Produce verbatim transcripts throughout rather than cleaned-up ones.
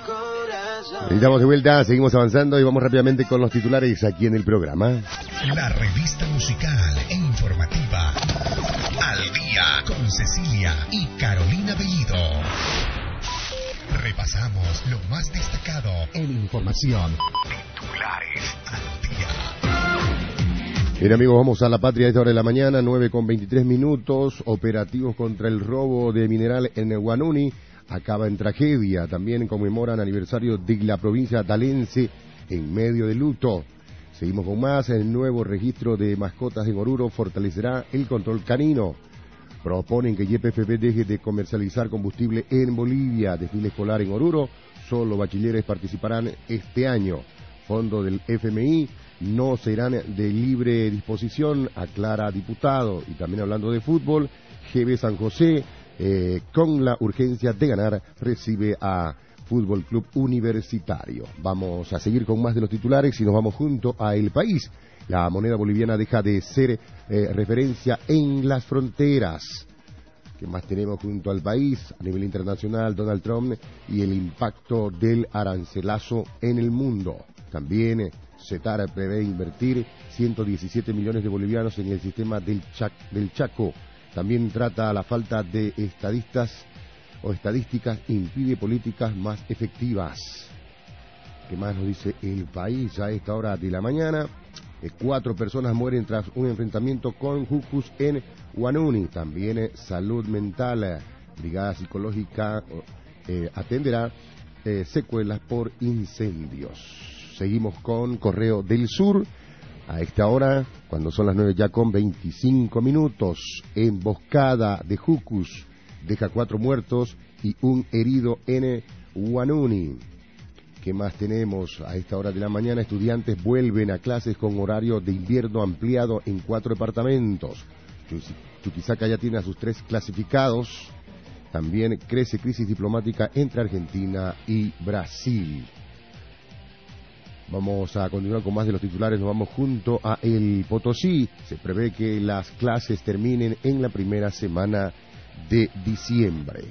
Estamos de vuelta, seguimos avanzando y vamos rápidamente con los titulares aquí en el programa. La revista musical e informativa Al Día con Cecilia y Carolina Bellido. Repasamos lo más destacado en información. Titulares al día. Bien, amigos, vamos a la patria a esta hora de la mañana, nueve con veintitrés minutos. Operativos contra el robo de mineral en Huanuni acaba en tragedia. También conmemoran aniversario de la provincia talense en medio de luto. Seguimos con más. El nuevo registro de mascotas en Oruro fortalecerá el control canino. Proponen que Y P F P deje de comercializar combustible en Bolivia. Desfile escolar en Oruro. Solo bachilleres participarán este año. Fondos del F M I no serán de libre disposición, aclara diputado. Y también hablando de fútbol, G B San José, eh, con la urgencia de ganar, recibe a Fútbol Club Universitario. Vamos a seguir con más de los titulares y nos vamos junto a El País. La moneda boliviana deja de ser eh, referencia en las fronteras. ¿Qué más tenemos junto al País? A nivel internacional, Donald Trump y el impacto del arancelazo en el mundo. También eh, CETAR prevé invertir ciento diecisiete millones de bolivianos en el sistema del, Chac del Chaco. También trata la falta de estadistas o estadísticas impide políticas más efectivas. ¿Qué más nos dice El País a esta hora de la mañana? Eh, cuatro personas mueren tras un enfrentamiento con Jucus en Huanuni. También eh, salud mental, eh, brigada psicológica eh, atenderá eh, secuelas por incendios. Seguimos con Correo del Sur. A esta hora, cuando son las nueve ya con veinticinco minutos, emboscada de Jucus deja cuatro muertos y un herido en Huanuni. ¿Qué más tenemos a esta hora de la mañana? Estudiantes vuelven a clases con horario de invierno ampliado en cuatro departamentos. Chuquisaca ya tiene a sus tres clasificados. También crece crisis diplomática entre Argentina y Brasil. Vamos a continuar con más de los titulares. Nos vamos junto a El Potosí. Se prevé que las clases terminen en la primera semana de diciembre.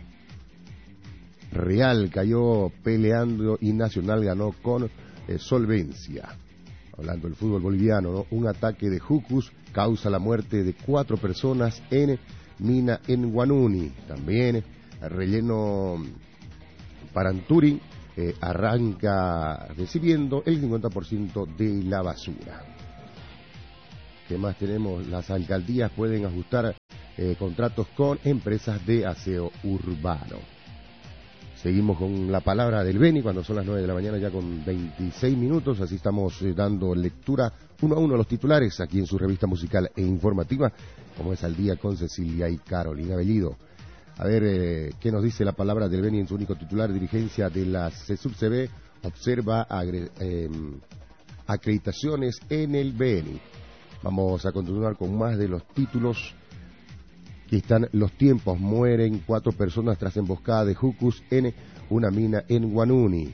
Real cayó peleando y Nacional ganó con eh, solvencia. Hablando del fútbol boliviano, ¿no? Un ataque de Jucus causa la muerte de cuatro personas en mina en Huanuni. También relleno Paranturi eh, arranca recibiendo el cincuenta por ciento de la basura. ¿Qué más tenemos? Las alcaldías pueden ajustar eh, contratos con empresas de aseo urbano. Seguimos con la palabra del Beni cuando son las nueve de la mañana ya con veintiséis minutos. Así estamos eh, dando lectura uno a uno a los titulares aquí en su revista musical e informativa, como es Al Día con Cecilia y Carolina Bellido. A ver, eh, ¿qué nos dice la palabra del Beni en su único titular? Dirigencia de la CESUB observa agre, eh, acreditaciones en el Beni. Vamos a continuar con más de los títulos. Aquí están los tiempos. Mueren cuatro personas tras emboscada de Jucus en una mina en Huanuni.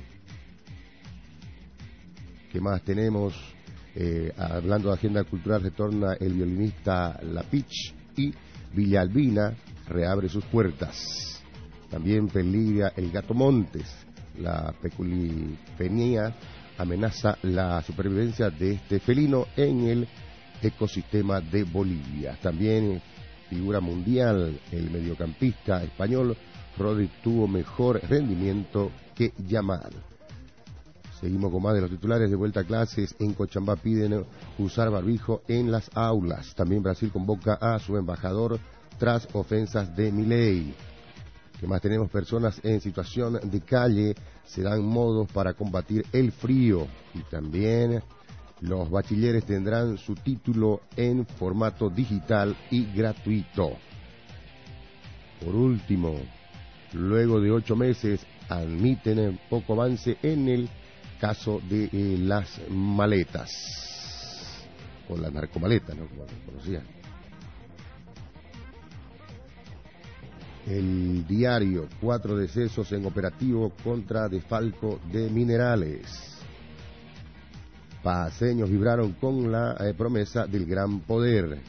¿Qué más tenemos? Eh, hablando de agenda cultural, retorna el violinista Lapich y Villa Albina reabre sus puertas. También peligra el gato Montes. La peculifenia amenaza la supervivencia de este felino en el ecosistema de Bolivia. También figura mundial, el mediocampista español Rodri tuvo mejor rendimiento que Yamal. Seguimos con más de los titulares. De vuelta a clases en Cochabamba piden usar barbijo en las aulas. También Brasil convoca a su embajador tras ofensas de Milei. ¿Qué más tenemos? Personas en situación de calle se dan modos para combatir el frío. Y también los bachilleres tendrán su título en formato digital y gratuito. Por último, luego de ocho meses, admiten poco avance en el caso de eh, las maletas, o las narcomaletas, ¿no? Como se conocía. El diario, cuatro decesos en operativo contra desfalco de minerales. Paseños vibraron con la eh, promesa del gran poder.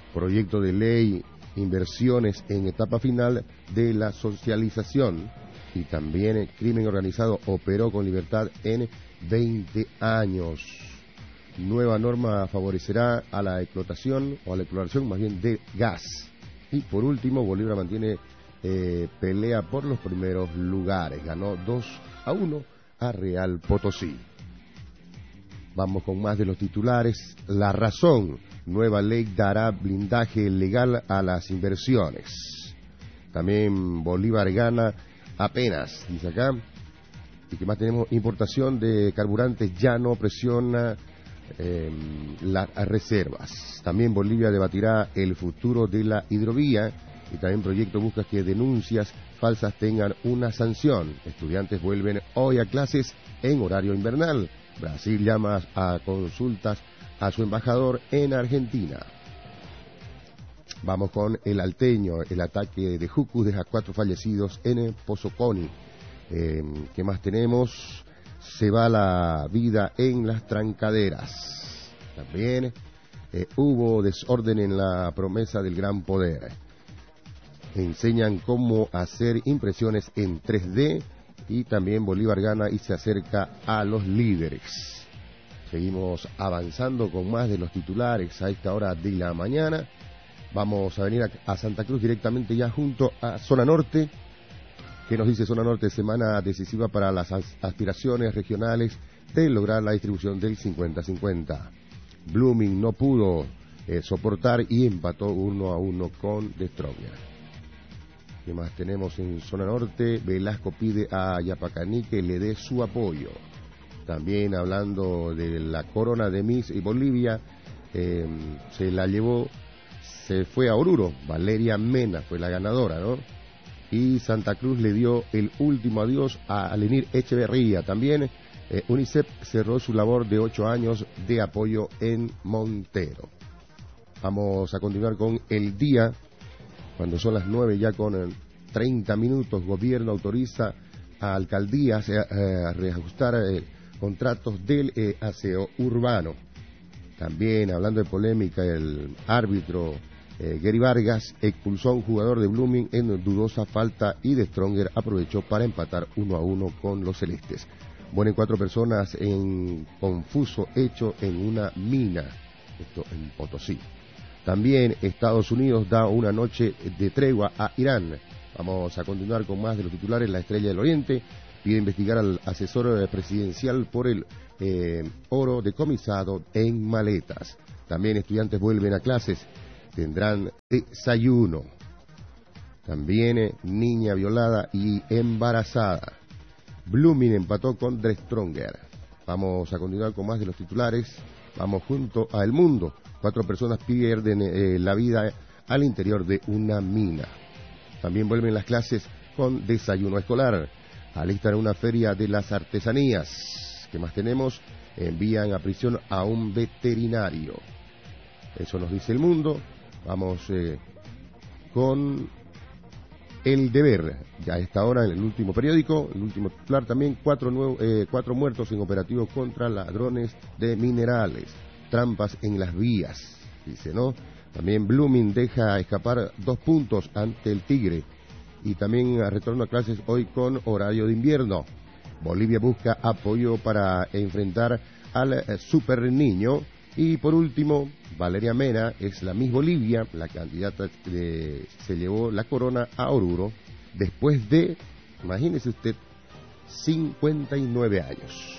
Proyecto de ley, inversiones en etapa final de la socialización. y también el crimen organizado operó con libertad en veinte años. Nueva norma favorecerá a la explotación, o a la exploración más bien, de gas. Y por último, Bolívar mantiene eh, pelea por los primeros lugares. Ganó dos a uno a Real Potosí. Vamos con más de los titulares. La Razón. Nueva ley dará blindaje legal a las inversiones. También Bolívar gana apenas, dice acá. Y que más tenemos, importación de carburantes ya no presiona eh, las reservas. También Bolivia debatirá el futuro de la hidrovía. Y también proyecto busca que denuncias falsas tengan una sanción. Estudiantes vuelven hoy a clases en horario invernal. Brasil llama a consultas a su embajador en Argentina. Vamos con el Alteño. El ataque de Jucus deja cuatro fallecidos en Pozoconi. Eh, ¿Qué más tenemos? Se va la vida en las trancaderas. También eh, hubo desorden en la promesa del gran poder. Enseñan cómo hacer impresiones en tres D. Y también Bolívar gana y se acerca a los líderes. Seguimos avanzando con más de los titulares a esta hora de la mañana. Vamos a venir a, a Santa Cruz directamente ya junto a Zona Norte. ¿Qué nos dice Zona Norte? Semana decisiva para las aspiraciones regionales de lograr la distribución del cincuenta cincuenta. Blooming no pudo eh, soportar y empató uno a uno con The Stronger. ¿Qué más tenemos en Zona Norte? Velasco pide a Yapacaní que le dé su apoyo. También hablando de la corona de Miss Bolivia, eh, se la llevó, se fue a Oruro. Valeria Mena fue la ganadora, ¿no? Y Santa Cruz le dio el último adiós a Lenir Echeverría. También eh, UNICEF cerró su labor de ocho años de apoyo en Montero. Vamos a continuar con el día. Cuando son las nueve ya con treinta minutos, gobierno autoriza a alcaldías eh, a reajustar eh, contratos del eh, aseo urbano. También, hablando de polémica, el árbitro eh, Gary Vargas expulsó a un jugador de Blooming en dudosa falta y The Stronger aprovechó para empatar uno a uno con los celestes. Mueren cuatro personas en confuso hecho en una mina, esto en Potosí. También Estados Unidos da una noche de tregua a Irán. Vamos a continuar con más de los titulares. La Estrella del Oriente pide investigar al asesor presidencial por el eh, oro decomisado en maletas. También estudiantes vuelven a clases, tendrán desayuno. También eh, niña violada y embarazada. Blooming empató con The Stronger. Vamos a continuar con más de los titulares. Vamos junto a El Mundo. Cuatro personas pierden eh, la vida al interior de una mina. También vuelven las clases con desayuno escolar. Alistan una feria de las artesanías. ¿Qué más tenemos? Envían a prisión a un veterinario. Eso nos dice El Mundo. Vamos eh, con El Deber. Ya a esta hora en el último periódico, el último titular también, cuatro, nuevo, eh, cuatro muertos en operativo contra ladrones de minerales. Trampas en las vías, dice, ¿no? También Blooming deja escapar dos puntos ante el Tigre. Y también retorno a clases hoy con horario de invierno. Bolivia busca apoyo para enfrentar al eh, Super Niño. Y por último, Valeria Mena es la Miss Bolivia, la candidata que se llevó la corona a Oruro después de, imagínese usted, cincuenta y nueve años.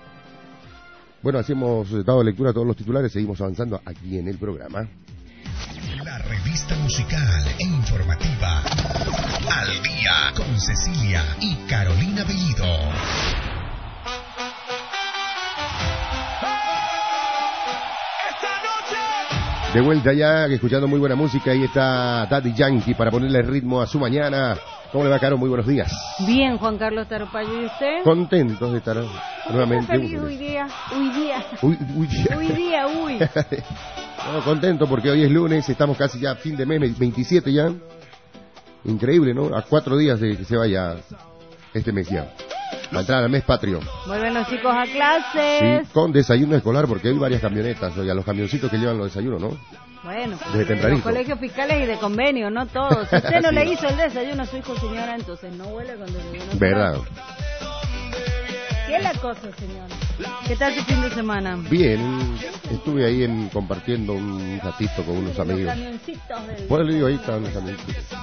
Bueno, así hemos dado lectura a todos los titulares, seguimos avanzando aquí en el programa. La revista musical e informativa Al Día con Cecilia y Carolina Bellido. De vuelta ya, escuchando muy buena música, ahí está Daddy Yankee para ponerle ritmo a su mañana. ¿Cómo le va, Caro? Muy buenos días. Bien, Juan Carlos Tarpayo, ¿y usted? Contentos de estar nuevamente. Feliz hoy día, hoy día. Uy, uy, día. Hoy día, uy. No, contento porque hoy es lunes, estamos casi ya a fin de mes, veintisiete ya. Increíble, ¿no? A cuatro días de que se vaya este mes ya. para entrar al mes patrio. Vuelven los chicos a clases. Sí, con desayuno escolar, porque hay varias camionetas, oye, a los camioncitos que llevan los desayunos, ¿no? Bueno, Desde tempranito. los colegios fiscales y de convenio, no todos. Si usted no Sí. le hizo el desayuno a su hijo, señora, entonces no vuelve con desayuno. ¿Verdad? ¿Qué es la cosa, señora? ¿Qué tal tu fin de semana? Bien, estuve ahí en, compartiendo un ratito con unos Los amigos. camioncitos del... Pues le digo, ahí están los amigos.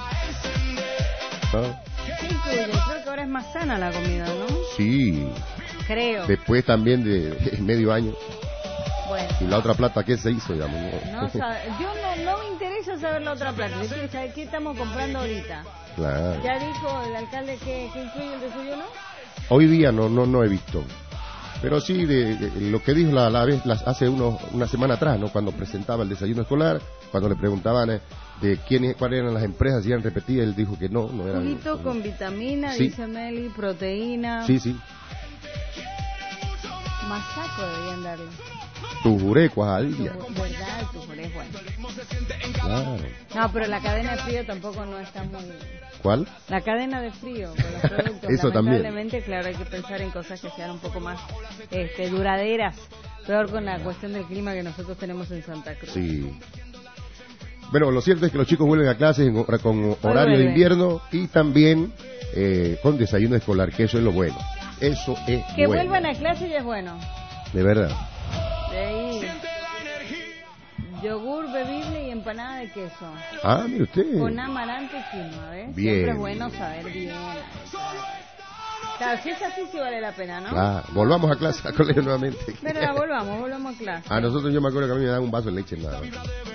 ¿Ah? ¿Qué incluye? Creo que ahora es más sana la comida, ¿no? Sí, Creo. después también de, de medio año. Bueno. ¿Y la otra plata qué se hizo, digamos? No, sabe- yo no, no me interesa saber la otra plata. Yo quiero saber qué estamos comprando ahorita. Claro. ¿Ya dijo el alcalde que, que incluye el desayuno? Hoy día no no no he visto. Pero sí, de, de lo que dijo la, la vez las, hace unos, una semana atrás, ¿no? Cuando presentaba el desayuno escolar, cuando le preguntaban eh, de quiénes, cuáles eran las empresas, si eran repetidas, él dijo que no, no eran. Juguito no. con vitamina, Sí. dice Meli, proteína. Sí, sí. Masaco deberían darle. Tu jurecuas al día. Tu- ¿Verdad? Tu juré es bueno. Claro. No, pero la cadena de frío tampoco no está muy... ¿Cuál? La cadena de frío con los productos. Eso también. Lamentablemente, claro, hay que pensar en cosas que sean un poco más este, duraderas. Peor con la cuestión del clima que nosotros tenemos en Santa Cruz. Sí. Bueno, lo cierto es que los chicos vuelven a clases en- con horario de vuelven. invierno y también eh, con desayuno escolar, que eso es lo bueno. Eso es Que bueno. vuelvan a clase ya es bueno. De verdad. De ahí, yogur bebible y empanada de queso. Ah, mire usted. Con amaranto y quinoa, ¿ves? Bien. Siempre es bueno saber bien. Claro, si es así sí vale la pena, ¿no? Ah, volvamos a clase, a colegio nuevamente. Pero volvamos, volvamos a clase. A nosotros yo me acuerdo que a mí me daban un vaso de leche nada más.